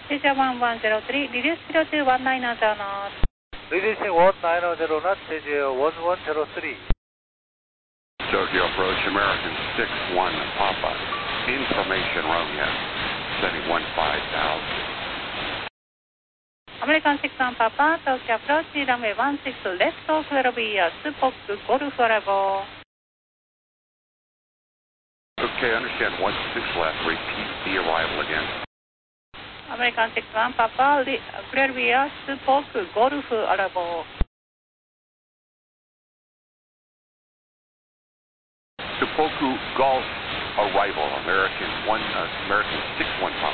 Asia 1103, reduce 0219 knots. Releasing 190 knots, Asia 1103. Tokyo approach American 61 Papa. Information Romeo, setting 15,000. American 61 Papa, Tokyo approach runway 16 left, 12 years, Pop Golf arrival. Okay, understand 16 left, repeat the arrival again. American 61 Papa, clear via Pop Golf arrival. Supoku Golf arrival, American 61 Papa.